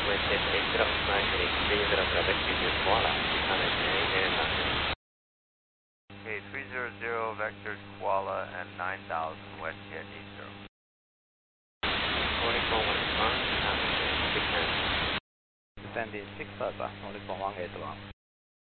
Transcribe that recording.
Wicked 8 traffic to Kuala, 600 Okay, 300 vectors Kuala and 9000 Westjet 80. 4411, 600. Descending 6 Alpha, 4418.